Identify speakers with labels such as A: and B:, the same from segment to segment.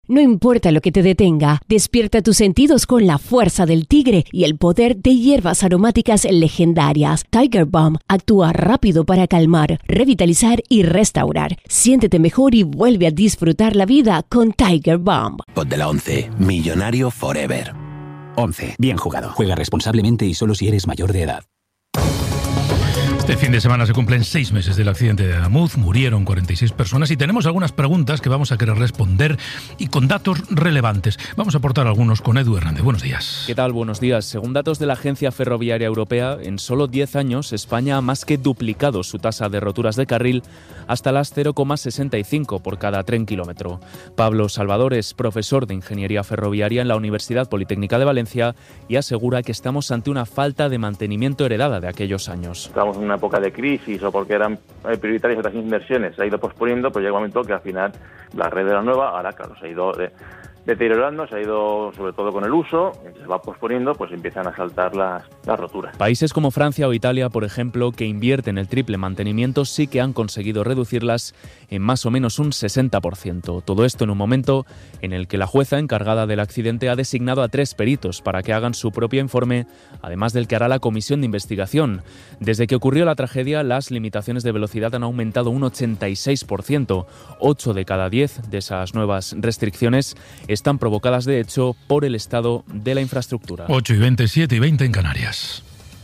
A: No importa lo que te detenga, despierta tus sentidos con la fuerza del tigre y el poder de hierbas aromáticas legendarias. Tiger Balm actúa rápido para calmar, revitalizar y restaurar. Siéntete mejor y vuelve a disfrutar la vida con Tiger Balm.
B: Pod de la 11. Millonario Forever.
C: 11. Bien jugado. Juega responsablemente y solo si eres mayor de edad.
D: Este fin de semana se cumplen 6 meses del accidente de Adamuz, murieron 46 personas y tenemos algunas preguntas que vamos a querer responder y con datos relevantes. Vamos a aportar algunos con Edu Hernández. Buenos días.
E: ¿Qué tal? Buenos días. Según datos de la Agencia Ferroviaria Europea, en solo 10 años España ha más que duplicado su tasa de roturas de carril hasta las 0,65 por cada tren kilómetro. Pablo Salvador es profesor de Ingeniería Ferroviaria en la Universidad Politécnica de Valencia y asegura que estamos ante una falta de mantenimiento heredada de aquellos años.
F: Estamos en una época de crisis o porque eran prioritarias otras inversiones, se ha ido posponiendo, pues llega un momento que al final la red era nueva, ahora claro, se ha ido deteriorando, se ha ido sobre todo con el uso, se va posponiendo, pues empiezan a saltar las roturas.
E: Países como Francia o Italia, por ejemplo, que invierten el triple mantenimiento, sí que han conseguido reducirlas en más o menos un 60%. Todo esto en un momento en el que la jueza encargada del accidente ha designado a 3 peritos para que hagan su propio informe, además del que hará la comisión de investigación. Desde que ocurrió la tragedia, las limitaciones de velocidad han aumentado un 86%. 8 de cada 10 de esas nuevas restricciones están provocadas, de hecho, por el estado de la infraestructura.
D: 8:20, 7:20 en Canarias.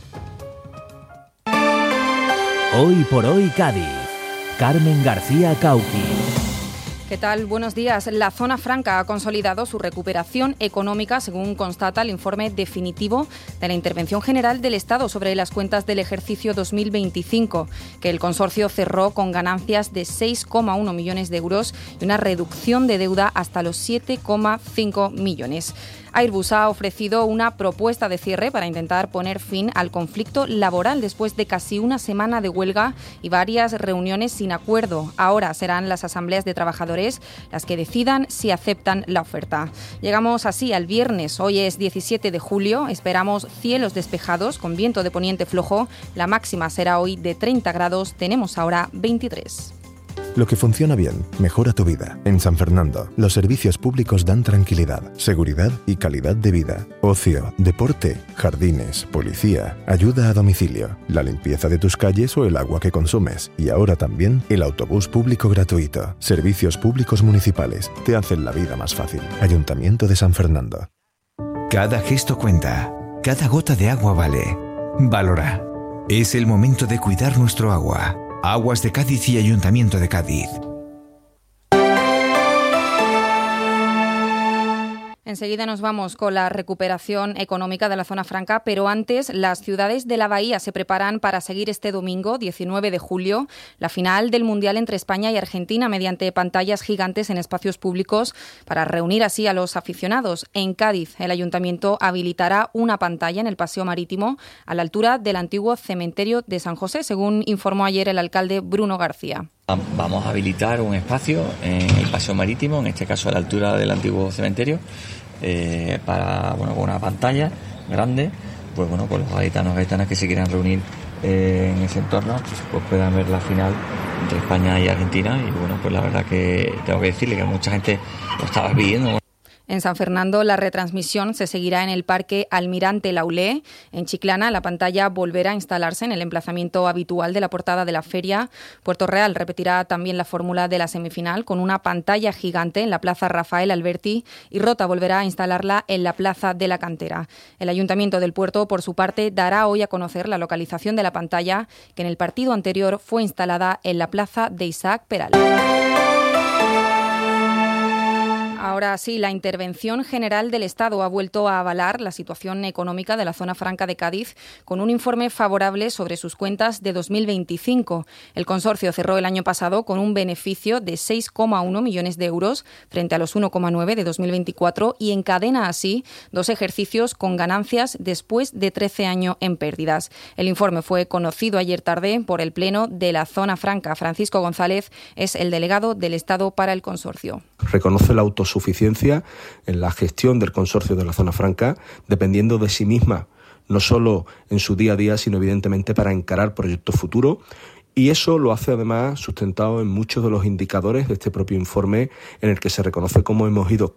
G: Hoy por hoy Cádiz. Carmen García Cauqui.
H: ¿Qué tal? Buenos días. La zona franca ha consolidado su recuperación económica, según constata el informe definitivo de la Intervención General del Estado sobre las cuentas del ejercicio 2025, que el consorcio cerró con ganancias de 6,1 millones de euros y una reducción de deuda hasta los 7,5 millones. Airbus ha ofrecido una propuesta de cierre para intentar poner fin al conflicto laboral después de casi una semana de huelga y varias reuniones sin acuerdo. Ahora serán las asambleas de trabajadores las que decidan si aceptan la oferta. Llegamos así al viernes. Hoy es 17 de julio. Esperamos cielos despejados con viento de poniente flojo. La máxima será hoy de 30 grados. Tenemos ahora 23.
I: Lo que funciona bien, mejora tu vida. En San Fernando, los servicios públicos dan tranquilidad, seguridad y calidad de vida. Ocio, deporte, jardines, policía, ayuda a domicilio, la limpieza de tus calles o el agua que consumes. Y ahora también el autobús público gratuito. Servicios públicos municipales te hacen la vida más fácil. Ayuntamiento de San Fernando.
J: Cada gesto cuenta. Cada gota de agua vale. Valora. Es el momento de cuidar nuestro agua. Aguas de Cádiz y Ayuntamiento de Cádiz.
H: Enseguida nos vamos con la recuperación económica de la zona franca, pero antes las ciudades de la Bahía se preparan para seguir este domingo, 19 de julio, la final del Mundial entre España y Argentina mediante pantallas gigantes en espacios públicos para reunir así a los aficionados. En Cádiz, el Ayuntamiento habilitará una pantalla en el Paseo Marítimo a la altura del antiguo cementerio de San José, según informó ayer el alcalde Bruno García.
K: Vamos a habilitar un espacio en el Paseo Marítimo, en este caso a la altura del antiguo cementerio, para con una pantalla grande, pues los gaditanos gaitanas que se quieran reunir en ese entorno, pues puedan ver la final entre España y Argentina. Y pues la verdad que tengo que decirle que mucha gente lo estaba pidiendo.
H: En San Fernando, la retransmisión se seguirá en el Parque Almirante Laulé. En Chiclana, la pantalla volverá a instalarse en el emplazamiento habitual de la portada de la feria. Puerto Real repetirá también la fórmula de la semifinal con una pantalla gigante en la Plaza Rafael Alberti y Rota volverá a instalarla en la Plaza de la Cantera. El Ayuntamiento del Puerto, por su parte, dará hoy a conocer la localización de la pantalla que en el partido anterior fue instalada en la Plaza de Isaac Peral. Ahora sí, la Intervención General del Estado ha vuelto a avalar la situación económica de la zona franca de Cádiz con un informe favorable sobre sus cuentas de 2025. El consorcio cerró el año pasado con un beneficio de 6,1 millones de euros frente a los 1,9 de 2024 y encadena así 2 ejercicios con ganancias después de 13 años en pérdidas. El informe fue conocido ayer tarde por el Pleno de la Zona Franca. Francisco González es el delegado del Estado para el consorcio.
L: Reconoce la autosuficiencia en la gestión del consorcio de la Zona Franca, dependiendo de sí misma, no solo en su día a día, sino evidentemente para encarar proyectos futuros. Y eso lo hace además sustentado en muchos de los indicadores de este propio informe, en el que se reconoce cómo hemos ido